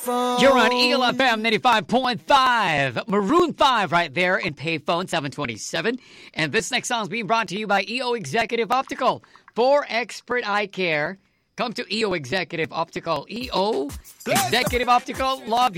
You're on ELFM 95.5. Maroon 5 right there in Payphone 727. And this next song is being brought to you by EO Executive Optical. For expert eye care, come to EO Executive Optical. EO Executive Optical. Love